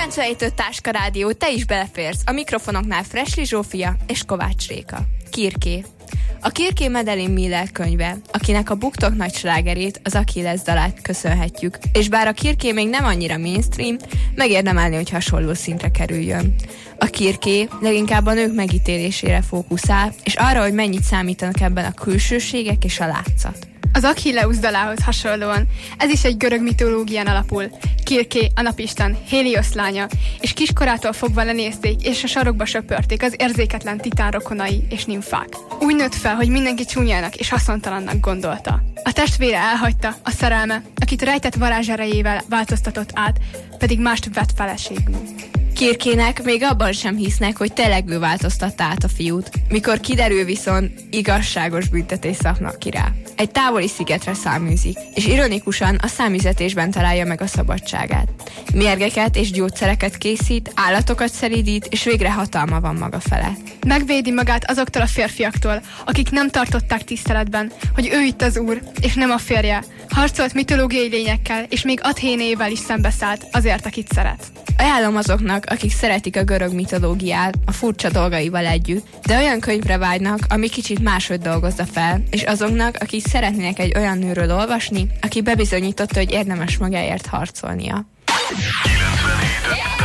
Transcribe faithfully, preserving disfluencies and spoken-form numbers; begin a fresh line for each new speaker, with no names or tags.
kilencvenhét öt Táska Rádió, te is beleférsz. A mikrofonoknál Fresli Zsófia és Kovács Réka. Kirké. A Kirké Madeline Miller könyve, akinek a Buktok nagy slágerét, az Achilles dalát köszönhetjük, és bár a Kirké még nem annyira mainstream, megérdemelni, hogy hasonló szintre kerüljön. A Kirké leginkább a nők megítélésére fókuszál, és arra, hogy mennyit számítanak ebben a külsőségek és a látszat.
Az Achilleus dalához hasonlóan ez is egy görög mitológián alapul. Kirké, a napisten, Héliosz lánya, és kiskorától fogva lenézték, és a sarokba söpörték az érzéketlen titán rokonai és nimfák. Úgy nőtt fel, hogy mindenki csúnyának és haszontalannak gondolta. A testvére elhagyta, a szerelme, akit rejtett varázserejével változtatott át, pedig mást vett feleségül.
Kirkének még abban sem hisznek, hogy tényleg ő változtatta át a fiút, mikor kiderül viszont igazságos büntetés szabnak ki rá. Egy távoli szigetre száműzik, és ironikusan a száműzetésben találja meg a szabadságát. Mérgeket és gyógyszereket készít, állatokat szelídít, és végre hatalma van maga fele.
Megvédi magát azoktól a férfiaktól, akik nem tartották tiszteletben, hogy ő itt az úr, és nem a férje. Harcolt mitológiai lényekkel, és még Athénével is szembeszállt azért, akit szeret.
Ajánlom azoknak, akik szeretik a görög mitológiát a furcsa dolgaival együtt, de olyan könyvre vágynak, ami kicsit máshogy dolgozza fel, és azoknak, akik szeretnének egy olyan nőről olvasni, aki bebizonyította, hogy érdemes magáért harcolnia.
kilencvenhét